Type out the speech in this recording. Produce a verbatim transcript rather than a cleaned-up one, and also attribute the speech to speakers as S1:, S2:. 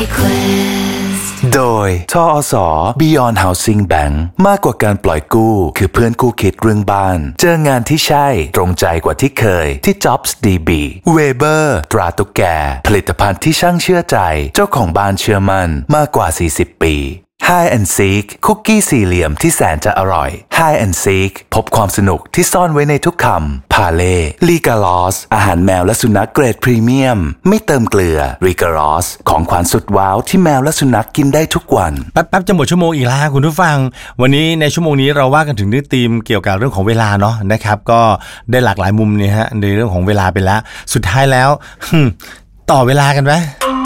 S1: Request
S2: โดยทอส Beyond Housing Bank มากกว่าการปล่อยกู้คือเพื่อนคู่คิดเรื่องบ้านเจองานที่ใช่ตรงใจกว่าที่เคยที่ Jobs ดี บี Weber ตราตุ๊กแกผลิตภัณฑ์ที่ช่างเชื่อใจเจ้าของบ้านเชื่อมั่นมากกว่าสี่สิบปีHide and Seek คุกกี้สี่เหลี่ยมที่แสนจะอร่อย Hide and Seek พบความสนุกที่ซ่อนไว้ในทุกคำพาเล่ลีกาลอสอาหารแมวและสุนัขเกรดพรีเมียมไม่เติมเกลือลีกาลอสของขวัญสุดว้าวที่แมวและสุนัขกินได้ทุกวัน
S3: แป๊บๆจะหมดชั่วโมงอีกแล้วคุณผู้ฟังวันนี้ในชั่วโมงนี้เราว่ากันถึงเรื่องธีมเกี่ยวกับเรื่องของเวลาเนาะนะครับก็ได้หลากหลายมุมเนี่ยฮะในเรื่องของเวลาไปแล้วสุดท้ายแล้วต่อเวลากันไหม